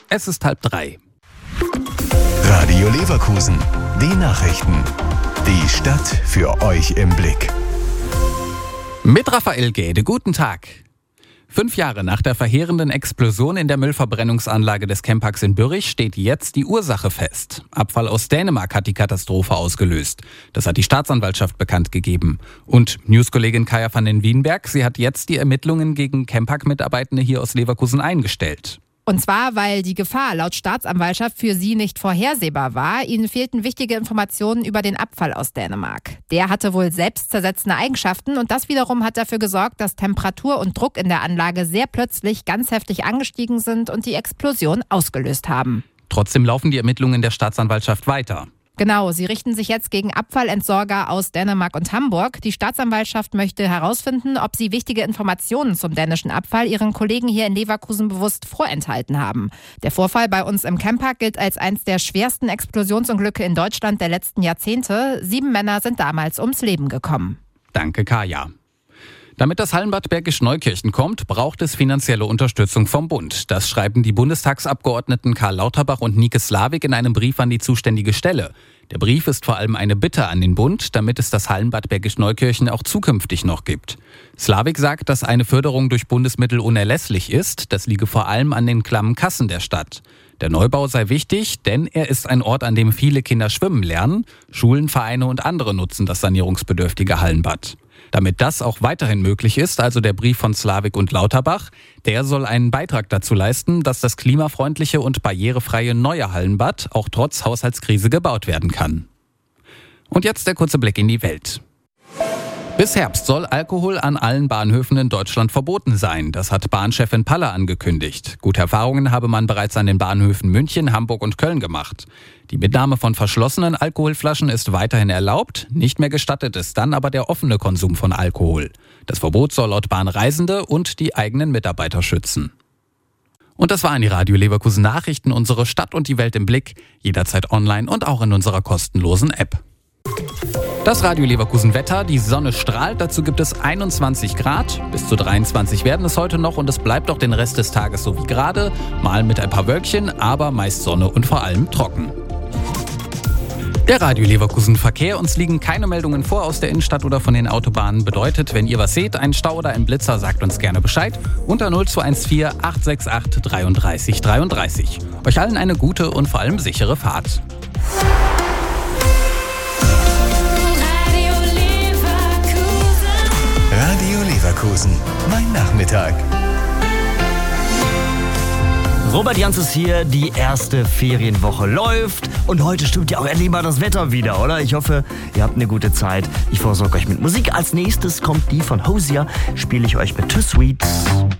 Es ist 2:30. Radio Leverkusen. Die Nachrichten. Die Stadt für euch im Blick. Mit Raphael Gäde, guten Tag. 5 Jahre nach der verheerenden Explosion in der Müllverbrennungsanlage des Chemparks in Bürrich steht jetzt die Ursache fest. Abfall aus Dänemark hat die Katastrophe ausgelöst. Das hat die Staatsanwaltschaft bekannt gegeben. Und Newskollegin Kaya van den Wienberg, sie hat jetzt die Ermittlungen gegen Chempark-Mitarbeitende hier aus Leverkusen eingestellt. Und zwar, weil die Gefahr laut Staatsanwaltschaft für sie nicht vorhersehbar war. Ihnen fehlten wichtige Informationen über den Abfall aus Dänemark. Der hatte wohl selbstzersetzende Eigenschaften und das wiederum hat dafür gesorgt, dass Temperatur und Druck in der Anlage sehr plötzlich ganz heftig angestiegen sind und die Explosion ausgelöst haben. Trotzdem laufen die Ermittlungen der Staatsanwaltschaft weiter. Genau, sie richten sich jetzt gegen Abfallentsorger aus Dänemark und Hamburg. Die Staatsanwaltschaft möchte herausfinden, ob sie wichtige Informationen zum dänischen Abfall ihren Kollegen hier in Leverkusen bewusst vorenthalten haben. Der Vorfall bei uns im Chempark gilt als eines der schwersten Explosionsunglücke in Deutschland der letzten Jahrzehnte. 7 Männer sind damals ums Leben gekommen. Danke, Kaya. Damit das Hallenbad Bergisch Neukirchen kommt, braucht es finanzielle Unterstützung vom Bund. Das schreiben die Bundestagsabgeordneten Karl Lauterbach und Nike Slavik in einem Brief an die zuständige Stelle. Der Brief ist vor allem eine Bitte an den Bund, damit es das Hallenbad Bergisch Neukirchen auch zukünftig noch gibt. Slavik sagt, dass eine Förderung durch Bundesmittel unerlässlich ist. Das liege vor allem an den klammen Kassen der Stadt. Der Neubau sei wichtig, denn er ist ein Ort, an dem viele Kinder schwimmen lernen. Schulen, Vereine und andere nutzen das sanierungsbedürftige Hallenbad. Damit das auch weiterhin möglich ist, also der Brief von Slavik und Lauterbach, der soll einen Beitrag dazu leisten, dass das klimafreundliche und barrierefreie neue Hallenbad auch trotz Haushaltskrise gebaut werden kann. Und jetzt der kurze Blick in die Welt. Bis Herbst soll Alkohol an allen Bahnhöfen in Deutschland verboten sein. Das hat Bahnchefin Paller angekündigt. Gute Erfahrungen habe man bereits an den Bahnhöfen München, Hamburg und Köln gemacht. Die Mitnahme von verschlossenen Alkoholflaschen ist weiterhin erlaubt. Nicht mehr gestattet ist dann aber der offene Konsum von Alkohol. Das Verbot soll laut Bahn Reisende und die eigenen Mitarbeiter schützen. Und das waren die Radio Leverkusen Nachrichten, unsere Stadt und die Welt im Blick. Jederzeit online und auch in unserer kostenlosen App. Das Radio Leverkusen Wetter, die Sonne strahlt, dazu gibt es 21 Grad, bis zu 23 werden es heute noch und es bleibt auch den Rest des Tages so wie gerade, mal mit ein paar Wölkchen, aber meist Sonne und vor allem trocken. Der Radio Leverkusen Verkehr, uns liegen keine Meldungen vor aus der Innenstadt oder von den Autobahnen, bedeutet, wenn ihr was seht, einen Stau oder einen Blitzer, sagt uns gerne Bescheid, unter 0214 868 33 33. Euch allen eine gute und vor allem sichere Fahrt. Radio Leverkusen. Mein Nachmittag. Robert Jans ist hier, die erste Ferienwoche läuft und heute stimmt ja auch endlich mal das Wetter wieder, oder? Ich hoffe, ihr habt eine gute Zeit. Ich versorge euch mit Musik. Als nächstes kommt die von Hosier, spiele ich euch mit Too Sweet.